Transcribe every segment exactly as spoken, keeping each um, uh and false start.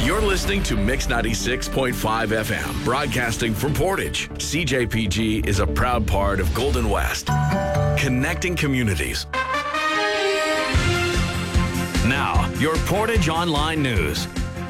You're listening to Mix ninety-six point five F M, broadcasting from Portage. C J P G is a proud part of Golden West, connecting communities. Now, your Portage Online News.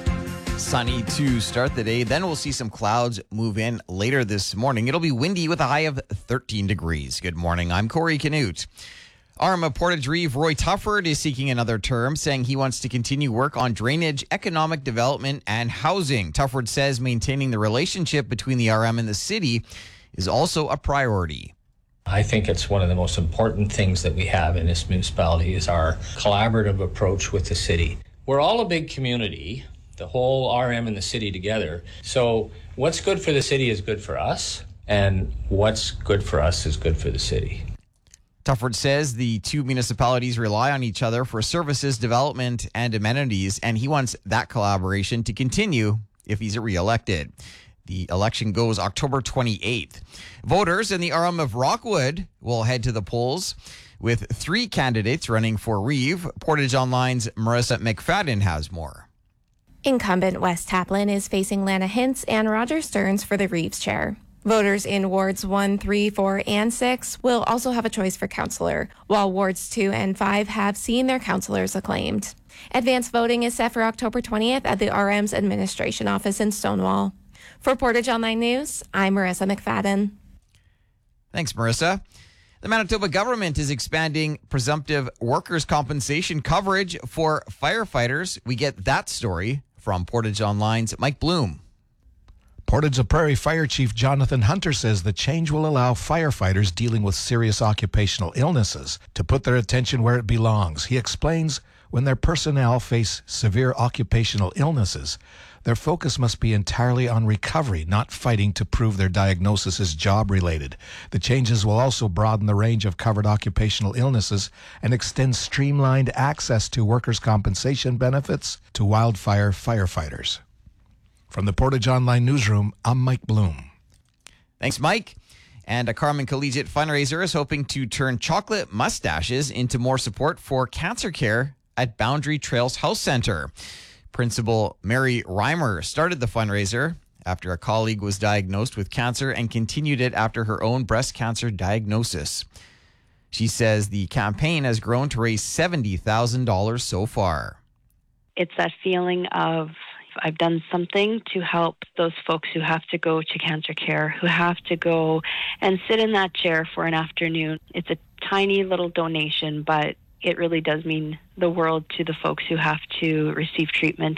Sunny to start the day. Then we'll see some clouds move in later this morning. It'll be windy with a high of thirteen degrees. Good morning. I'm Corey Canute. R M of Portage Reeve, Roy Tufford, is seeking another term, saying he wants to continue work on drainage, economic development, and housing. Tufford says maintaining the relationship between the R M and the city is also a priority. I think it's one of the most important things that we have in this municipality is our collaborative approach with the city. We're all a big community, the whole R M and the city together. So what's good for the city is good for us, and what's good for us is good for the city. Tufford says the two municipalities rely on each other for services, development, and amenities, and he wants that collaboration to continue if he's reelected. The election goes October twenty-eighth. Voters in the R M of Rockwood will head to the polls with three candidates running for Reeve. Portage Online's Marissa McFadden has more. Incumbent Wes Taplin is facing Lana Hintz and Roger Stearns for the Reeves chair. Voters in Wards one, three, four, and six will also have a choice for councillor, while Wards two and five have seen their councillors acclaimed. Advance voting is set for October twentieth at the R M's administration office in Stonewall. For Portage Online News, I'm Marissa McFadden. Thanks, Marissa. The Manitoba government is expanding presumptive workers' compensation coverage for firefighters. We get that story from Portage Online's Mike Bloom. Portage of Prairie Fire Chief Jonathan Hunter says the change will allow firefighters dealing with serious occupational illnesses to put their attention where it belongs. He explains when their personnel face severe occupational illnesses, their focus must be entirely on recovery, not fighting to prove their diagnosis is job-related. The changes will also broaden the range of covered occupational illnesses and extend streamlined access to workers' compensation benefits to wildfire firefighters. From the Portage Online Newsroom, I'm Mike Bloom. Thanks, Mike. And a Carman Collegiate fundraiser is hoping to turn chocolate mustaches into more support for cancer care at Boundary Trails Health Center. Principal Mary Reimer started the fundraiser after a colleague was diagnosed with cancer and continued it after her own breast cancer diagnosis. She says the campaign has grown to raise seventy thousand dollars so far. It's that feeling of I've done something to help those folks who have to go to cancer care, who have to go and sit in that chair for an afternoon. It's a tiny little donation, but it really does mean the world to the folks who have to receive treatment.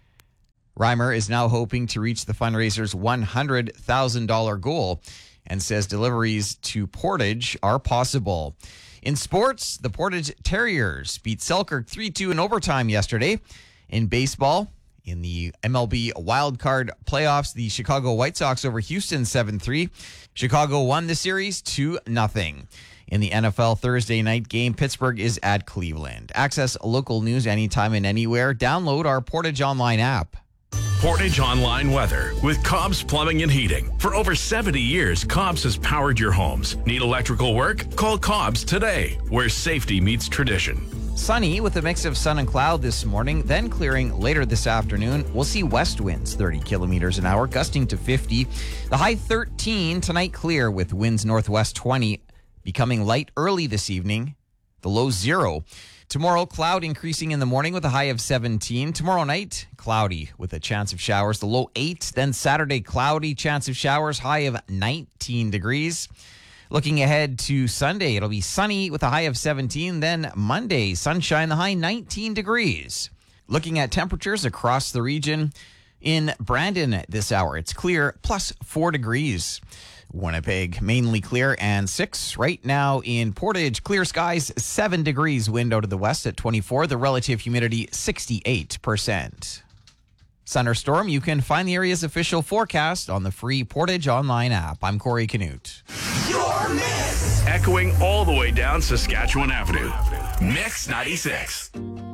Reimer is now hoping to reach the fundraiser's one hundred thousand dollars goal and says deliveries to Portage are possible. In sports, the Portage Terriers beat Selkirk three two in overtime yesterday. In baseball, in the M L B wildcard playoffs, the Chicago White Sox over Houston seven three. Chicago won the series two nothing. In the N F L Thursday night game, Pittsburgh is at Cleveland. Access local news anytime and anywhere. Download our Portage Online app. Portage Online weather with Cobb's Plumbing and Heating. For over seventy years, Cobb's has powered your homes. Need electrical work? Call Cobb's today, where safety meets tradition. Sunny with a mix of sun and cloud this morning, then clearing later this afternoon. We'll see west winds thirty kilometers an hour, gusting to fifty. The high thirteen, tonight clear with winds northwest twenty, becoming light early this evening. The low zero. Tomorrow, cloud increasing in the morning with a high of seventeen. Tomorrow night, cloudy with a chance of showers. The low eight. Then Saturday, cloudy, chance of showers, high of nineteen degrees. Looking ahead to Sunday, it'll be sunny with a high of seventeen. Then Monday, sunshine, the high nineteen degrees. Looking at temperatures across the region, in Brandon at this hour, it's clear, plus four degrees. Winnipeg, mainly clear and six. Right now in Portage, clear skies, seven degrees, wind out of the west at twenty-four. The relative humidity, sixty-eight percent. Thunderstorm, you can find the area's official forecast on the free Portage Online app. I'm Corey Canute. Your mix. Echoing all the way down Saskatchewan Avenue. Mix ninety-six.